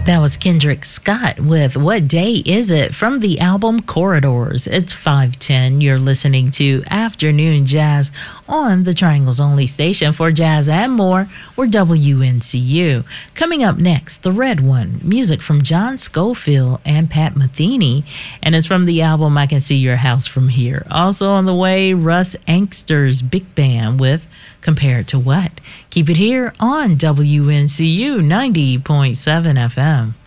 That was Kendrick Scott with What Day Is It from the album Corridors. It's 5:10. You're listening to Afternoon Jazz on the Triangle's only station for jazz and more. We're WNCU. Coming up next, The Red One, music from John Scofield and Pat Metheny, and it's from the album I Can See Your House From Here. Also on the way, Russ Angster's Big Band with Compared to What? Keep it here on WNCU 90.7 FM.